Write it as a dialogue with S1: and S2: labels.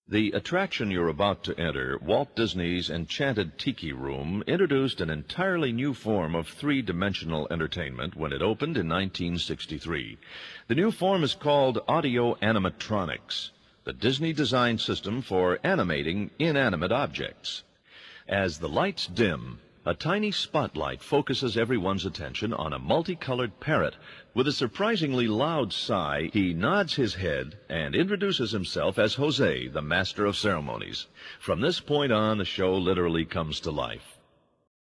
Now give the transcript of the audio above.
S1: The attraction you're about to enter, Walt Disney's Enchanted Tiki Room, introduced an entirely new form of three-dimensional entertainment when it opened in 1963. The new form is called audio animatronics, the Disney design system for animating inanimate objects. As the lights dim, a tiny spotlight focuses everyone's attention on a multicolored parrot. With a surprisingly loud sigh, he nods his head and introduces himself as Jose, the master of ceremonies. From this point on, the show literally comes to life.